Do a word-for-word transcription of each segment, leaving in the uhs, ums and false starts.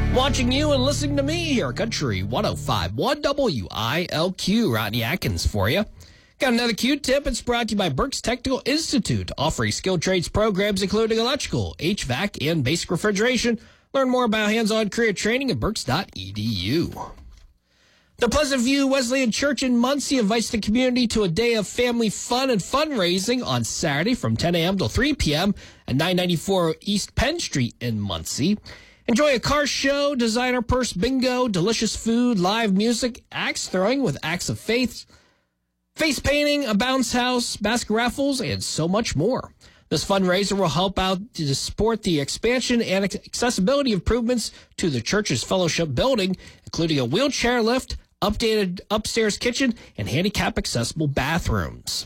Watching you and listening to me here at Country one oh five point one W I L Q. Rodney Atkins for you. Got another Q-tip. It's brought to you by Berks Technical Institute, offering skilled trades programs including electrical, H V A C, and basic refrigeration. Learn more about hands-on career training at berks dot e d u. The Pleasant View Wesleyan Church in Muncie invites the community to a day of family fun and fundraising on Saturday from ten a.m. till three p.m. at nine ninety-four East Penn Street in Muncie. Enjoy a car show, designer purse bingo, delicious food, live music, axe throwing with Acts of Faith, face painting, a bounce house, basket raffles, and so much more. This fundraiser will help out to support the expansion and accessibility improvements to the church's fellowship building, including a wheelchair lift, updated upstairs kitchen, and handicap-accessible bathrooms.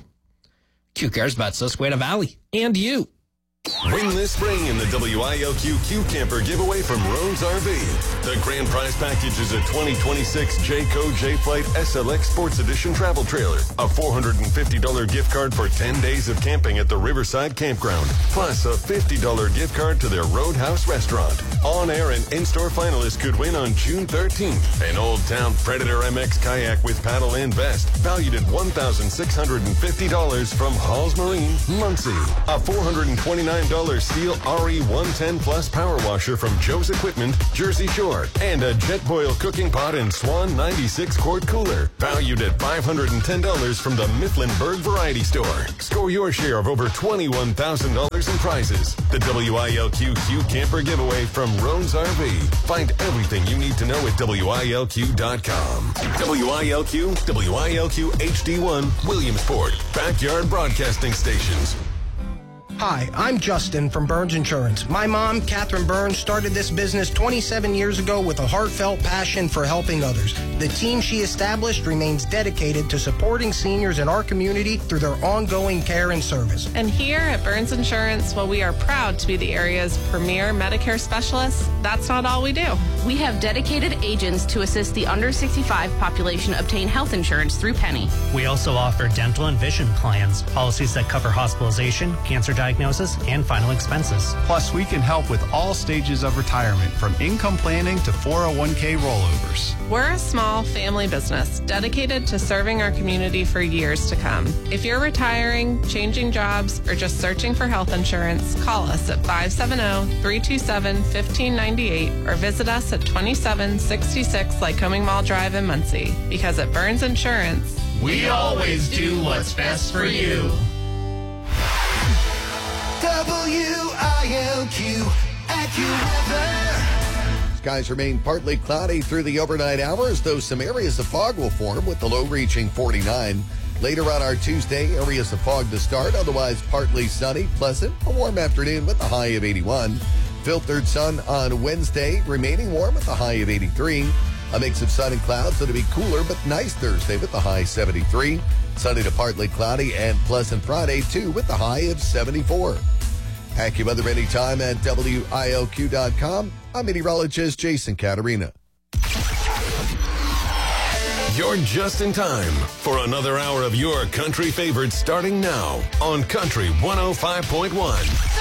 Q cares about Susquehanna Valley and you. Win this spring in the W I L Q Q Camper giveaway from Roan's R V. The grand prize package is a twenty twenty-six Jayco J-Flight S L X Sports Edition travel trailer, a four hundred fifty dollars gift card for ten days of camping at the Riverside Campground, plus a fifty dollars gift card to their Roadhouse restaurant. On-air and in-store finalists could win on June thirteenth an Old Town Predator M X kayak with paddle and vest, valued at one thousand six hundred fifty dollars from Halls Marine, Muncie. A four hundred twenty-nine dollars Steel R E one ten Plus power washer from Joe's Equipment, Jersey Shore, and a Jetboil cooking pot and Swan ninety-six quart cooler, valued at five hundred ten dollars from the Mifflinburg Variety Store. Score your share of over twenty-one thousand dollars in prizes. The W I L Q Q Camper giveaway from Roan's R V. Find everything you need to know at W I L Q dot com. W I L Q, W I L Q H D one, Williamsport, Backyard Broadcasting Stations. Hi, I'm Justin from Burns Insurance. My mom, Catherine Burns, started this business twenty-seven years ago with a heartfelt passion for helping others. The team she established remains dedicated to supporting seniors in our community through their ongoing care and service. And here at Burns Insurance, while we are proud to be the area's premier Medicare specialists, that's not all we do. We have dedicated agents to assist the under sixty-five population obtain health insurance through Penny. We also offer dental and vision plans, policies that cover hospitalization, cancer diagnosis, and final expenses. Plus, we can help with all stages of retirement, from income planning to four oh one k rollovers. We're a small family business dedicated to serving our community for years to come. If you're retiring, changing jobs, or just searching for health insurance, call us at five seven zero, three two seven, one five nine eight or visit us at twenty-seven sixty-six Lycoming Mall Drive in Muncie. Because at Burns Insurance, we always do what's best for you. W I L Q AccuWeather. Skies remain partly cloudy through the overnight hours, though some areas of fog will form with the low reaching forty-nine. Later on our Tuesday, areas of fog to start, otherwise partly sunny, pleasant, a warm afternoon with a high of eighty-one. Filtered sun on Wednesday, remaining warm with a high of eighty-three. A mix of sun and clouds, so it'll be cooler but nice Thursday with the high seventy-three. Sunny to partly cloudy and pleasant Friday, too, with the high of seventy-four. AccuWeather anytime at W I L Q dot com. I'm meteorologist Jason Caterina. You're just in time for another hour of your country favorites starting now on Country one oh five point one.